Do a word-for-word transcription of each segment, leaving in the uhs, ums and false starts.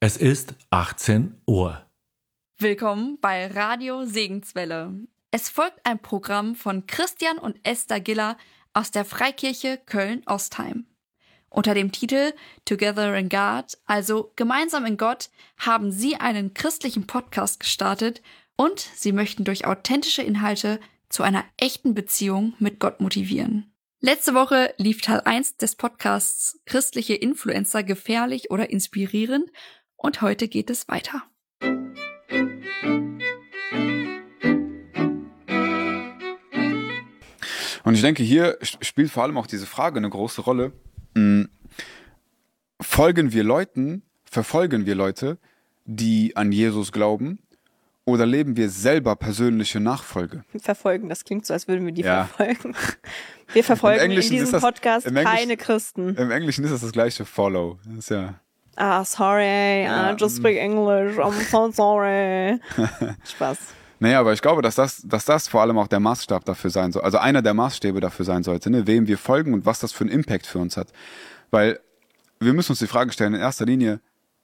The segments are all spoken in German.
Es ist achtzehn Uhr. Willkommen bei Radio Segenswelle. Es folgt ein Programm von Christian und Esther Giller aus der Freikirche Köln-Ostheim. Unter dem Titel Together in God, also Gemeinsam in Gott, haben sie einen christlichen Podcast gestartet und sie möchten durch authentische Inhalte zu einer echten Beziehung mit Gott motivieren. Letzte Woche lief Teil eins des Podcasts Christliche Influencer gefährlich oder inspirierend und heute geht es weiter. Und ich denke, hier spielt vor allem auch diese Frage eine große Rolle. Folgen wir Leuten, verfolgen wir Leute, die an Jesus glauben, oder leben wir selber persönliche Nachfolge? Verfolgen, das klingt so, als würden wir die ja. verfolgen. Wir verfolgen in diesem das, Podcast Englisch, keine Christen. Im Englischen ist das das gleiche Follow. Das ist ja... Ah, sorry, ja. I just speak English, I'm so sorry. Spaß. Naja, aber ich glaube, dass das, dass das vor allem auch der Maßstab dafür sein soll, also einer der Maßstäbe dafür sein sollte, ne? Wem wir folgen und was das für einen Impact für uns hat. Weil wir müssen uns die Frage stellen, in erster Linie,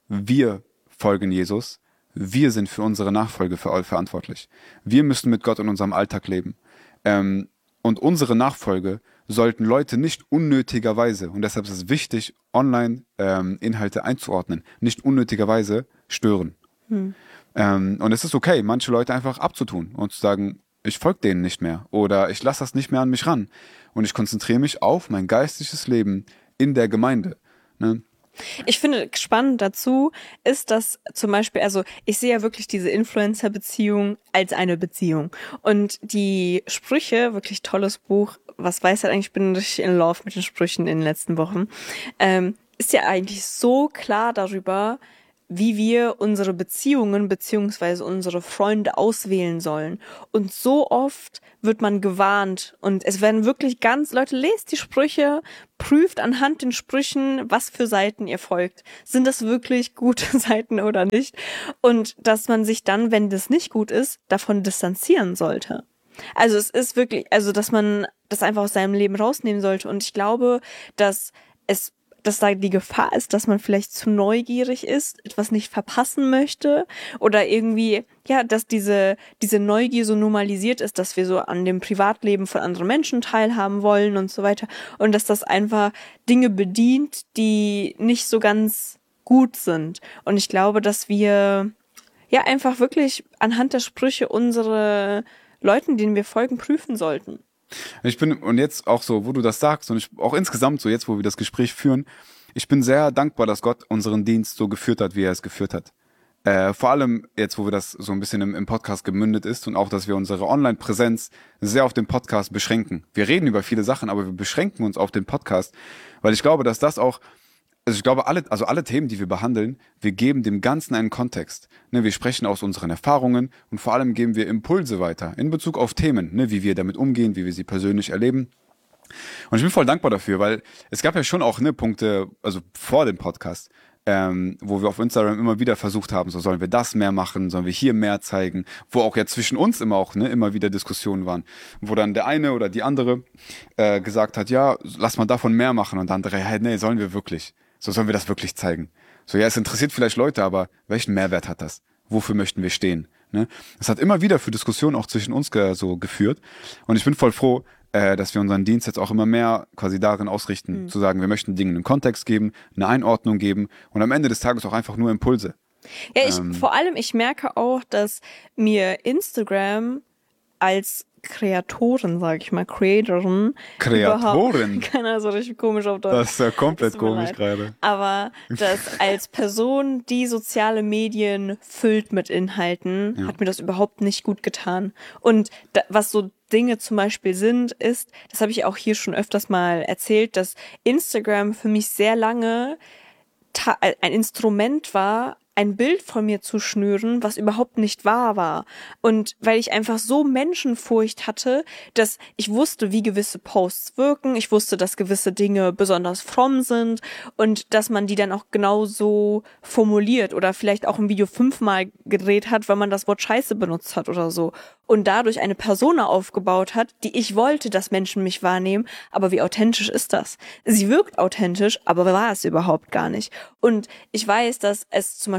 wir folgen Jesus, wir sind für unsere Nachfolge ver- verantwortlich. Wir müssen mit Gott in unserem Alltag leben. Ähm, und unsere Nachfolge sollten Leute nicht unnötigerweise, und deshalb ist es wichtig, Online-Inhalte ähm, einzuordnen, nicht unnötigerweise stören. Hm. Ähm, und es ist okay, manche Leute einfach abzutun und zu sagen, ich folge denen nicht mehr oder ich lasse das nicht mehr an mich ran und ich konzentriere mich auf mein geistliches Leben in der Gemeinde. Ne? Ich finde spannend dazu ist, dass zum Beispiel, also ich sehe ja wirklich diese Influencer-Beziehung als eine Beziehung. Und die Sprüche, wirklich tolles Buch, was weiß halt eigentlich, ich bin richtig in Love mit den Sprüchen in den letzten Wochen, ähm, ist ja eigentlich so klar darüber, wie wir unsere Beziehungen beziehungsweise unsere Freunde auswählen sollen. Und so oft wird man gewarnt und es werden wirklich ganz, Leute, lest die Sprüche, prüft anhand den Sprüchen, was für Seiten ihr folgt. Sind das wirklich gute Seiten oder nicht? Und dass man sich dann, wenn das nicht gut ist, davon distanzieren sollte. Also es ist wirklich, also dass man das einfach aus seinem Leben rausnehmen sollte. Und ich glaube, dass es dass da die Gefahr ist, dass man vielleicht zu neugierig ist, etwas nicht verpassen möchte oder irgendwie, ja, dass diese diese Neugier so normalisiert ist, dass wir so an dem Privatleben von anderen Menschen teilhaben wollen und so weiter und dass das einfach Dinge bedient, die nicht so ganz gut sind. Und ich glaube, dass wir ja einfach wirklich anhand der Sprüche unsere Leuten, denen wir folgen, prüfen sollten. Ich bin, und jetzt auch so, wo du das sagst und ich, auch insgesamt so jetzt, wo wir das Gespräch führen, ich bin sehr dankbar, dass Gott unseren Dienst so geführt hat, wie er es geführt hat. Äh, vor allem jetzt, wo wir das so ein bisschen im, im Podcast gemündet ist und auch, dass wir unsere Online-Präsenz sehr auf den Podcast beschränken. Wir reden über viele Sachen, aber wir beschränken uns auf den Podcast, weil ich glaube, dass das auch Also ich glaube, alle, also alle Themen, die wir behandeln, wir geben dem Ganzen einen Kontext. Ne, wir sprechen aus unseren Erfahrungen und vor allem geben wir Impulse weiter in Bezug auf Themen, ne, wie wir damit umgehen, wie wir sie persönlich erleben. Und ich bin voll dankbar dafür, weil es gab ja schon auch ne, Punkte, also vor dem Podcast, ähm, wo wir auf Instagram immer wieder versucht haben, so sollen wir das mehr machen, sollen wir hier mehr zeigen, wo auch ja zwischen uns immer auch ne, immer wieder Diskussionen waren, wo dann der eine oder die andere äh, gesagt hat, ja, lass mal davon mehr machen und der andere, hey, nee, sollen wir wirklich? So sollen wir das wirklich zeigen. So, ja, es interessiert vielleicht Leute, aber welchen Mehrwert hat das? Wofür möchten wir stehen? Ne? Das hat immer wieder für Diskussionen auch zwischen uns ge- so geführt. Und ich bin voll froh, äh, dass wir unseren Dienst jetzt auch immer mehr quasi darin ausrichten, mhm. zu sagen, wir möchten Dingen einen Kontext geben, eine Einordnung geben und am Ende des Tages auch einfach nur Impulse. Ja, ich, ähm, vor allem, ich merke auch, dass mir Instagram als Kreatorin, sag ich mal, Creatorin. Kreatorin? Keiner so richtig komisch auf Deutsch. Das ist ja komplett komisch gerade. Aber das als Person, die soziale Medien füllt mit Inhalten, ja. hat mir das überhaupt nicht gut getan. Und da, was so Dinge zum Beispiel sind, ist, das habe ich auch hier schon öfters mal erzählt, dass Instagram für mich sehr lange ta- ein Instrument war, ein Bild von mir zu schnüren, was überhaupt nicht wahr war. Und weil ich einfach so Menschenfurcht hatte, dass ich wusste, wie gewisse Posts wirken, ich wusste, dass gewisse Dinge besonders fromm sind und dass man die dann auch genauso formuliert oder vielleicht auch ein Video fünfmal gedreht hat, weil man das Wort Scheiße benutzt hat oder so. Und dadurch eine Persona aufgebaut hat, die ich wollte, dass Menschen mich wahrnehmen. Aber wie authentisch ist das? Sie wirkt authentisch, aber war es überhaupt gar nicht. Und ich weiß, dass es zum Beispiel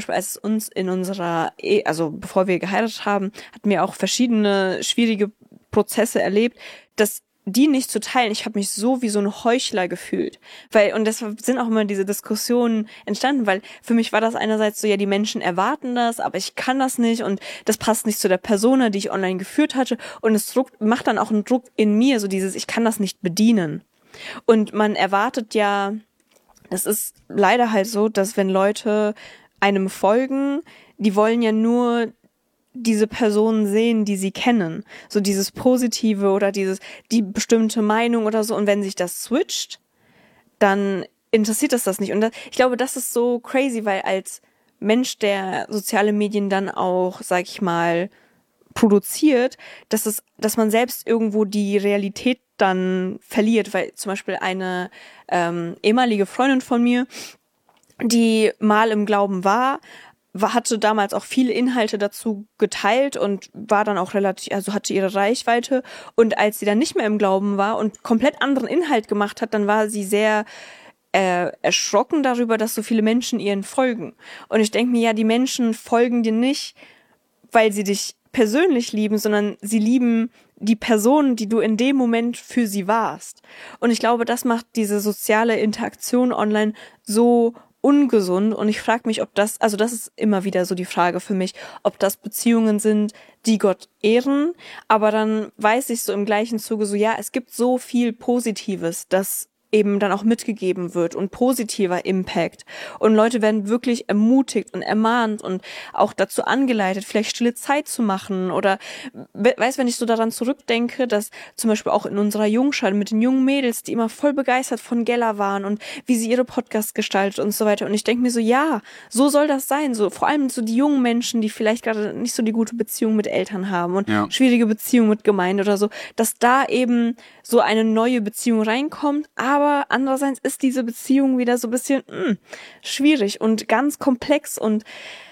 Beispiel, als es uns in unserer, Ehe, also bevor wir geheiratet haben, hatten wir auch verschiedene schwierige Prozesse erlebt, dass die nicht zu teilen. Ich habe mich so wie so ein Heuchler gefühlt. Weil, und deshalb sind auch immer diese Diskussionen entstanden, weil für mich war das einerseits so, ja, die Menschen erwarten das, aber ich kann das nicht und das passt nicht zu der Persona, die ich online geführt hatte. Und es druckt, macht dann auch einen Druck in mir, so dieses, ich kann das nicht bedienen. Und man erwartet ja, es ist leider halt so, dass wenn Leute einem folgen, die wollen ja nur diese Personen sehen, die sie kennen. So dieses Positive oder dieses, die bestimmte Meinung oder so. Und wenn sich das switcht, dann interessiert das das nicht. Und das, ich glaube, das ist so crazy, weil als Mensch, der soziale Medien dann auch, sag ich mal, produziert, dass es, dass man selbst irgendwo die Realität dann verliert. Weil zum Beispiel eine ähm, ehemalige Freundin von mir, die mal im Glauben war, hatte damals auch viele Inhalte dazu geteilt und war dann auch relativ, also hatte ihre Reichweite. Und als sie dann nicht mehr im Glauben war und komplett anderen Inhalt gemacht hat, dann war sie sehr äh, erschrocken darüber, dass so viele Menschen ihren folgen. Und ich denke mir, ja, die Menschen folgen dir nicht, weil sie dich persönlich lieben, sondern sie lieben die Person, die du in dem Moment für sie warst. Und ich glaube, das macht diese soziale Interaktion online so ungesund und ich frage mich, ob das, also das ist immer wieder so die Frage für mich, ob das Beziehungen sind, die Gott ehren, aber dann weiß ich so im gleichen Zuge so, ja, es gibt so viel Positives, das eben dann auch mitgegeben wird und positiver Impact und Leute werden wirklich ermutigt und ermahnt und auch dazu angeleitet, vielleicht stille Zeit zu machen oder, weißt, wenn ich so daran zurückdenke, dass zum Beispiel auch in unserer Jungschar mit den jungen Mädels, die immer voll begeistert von Gella waren und wie sie ihre Podcasts gestaltet und so weiter und ich denke mir so, ja, so soll das sein, so vor allem so die jungen Menschen, die vielleicht gerade nicht so die gute Beziehung mit Eltern haben und ja. schwierige Beziehung mit Gemeinde oder so, dass da eben so eine neue Beziehung reinkommt, aber Aber andererseits ist diese Beziehung wieder so ein bisschen mh, schwierig und ganz komplex und